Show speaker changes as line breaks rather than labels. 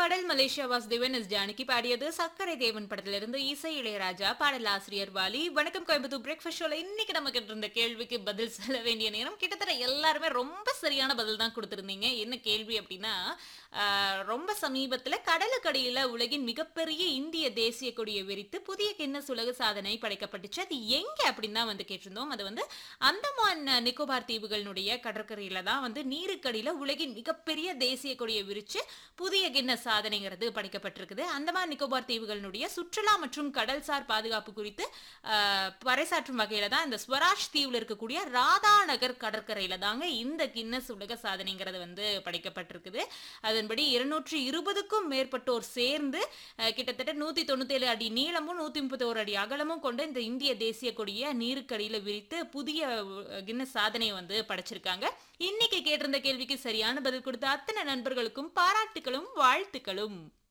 பாடல் Malaysia Vasudevan S Janaki பாடியது. சக்கரை தேவன் படத்திலிருந்து இசை இளையராஜா, பாடலாசிரியர் வாலி. வணக்கம் கோயம்புத்தூர் பிரேக்ஃபாஸ்ட் ஷோல இன்னைக்கு நம்ம கிட்ட இருந்த கேள்விக்கு பதில் சொல்ல வேண்டிய நேரம். கிட்டத்தட்ட எல்லாருமே ரொம்ப சரியான பதில் தான் கொடுத்திருந்தீங்க. என்ன கேள்வி அப்படின்னா, ரொம்ப சமீபத்துல கடலுக்கடியில உலகின் மிகப்பெரிய இந்திய தேசிய கொடியை விரித்து புதிய கின்னஸ் உலக சாதனை படைக்கப்பட்டுச்சு. அது எங்க அப்படின்னு தான் வந்து கேட்டிருந்தோம். அது வந்து அந்தமான் நிக்கோபார் தீவுகளினுடைய கடற்கரையில தான் வந்து நீருக்கடியில உலகின் மிகப்பெரிய தேசிய கொடியை விரிச்சு புதிய கின்னஸ் சாதனைங்கிறது படைக்கப்பட்டிருக்குது. அந்தமான் நிக்கோபார் தீவுகளினுடைய சுற்றுலா மற்றும் கடல்சார் பாதுகாப்பு குறித்து பறைசாற்றும் வகையில தான் இந்த ஸ்வராஜ் தீவுல இருக்கக்கூடிய ராதா நகர் கடற்கரையில தாங்க இந்த கின்னஸ் உலக சாதனைங்கிறது வந்து படைக்கப்பட்டிருக்குது. அதன்படி 220க்கும் மேற்பட்டோர் சேர்ந்து கிட்டத்தட்ட 197 அடி நீளமும் 131 அடி அகலமும் கொண்ட இந்த இந்திய தேசிய கொடியை நீருக்கடியில விரித்து புதிய கின்னஸ் சாதனையை வந்து படைச்சிருக்காங்க. இன்னைக்கு கேட்டிருந்த கேள்விக்கு சரியான பதில் கொடுத்த அத்தனை நண்பர்களுக்கும் பாராட்டுகளும் வாழ்த்துக்களும்.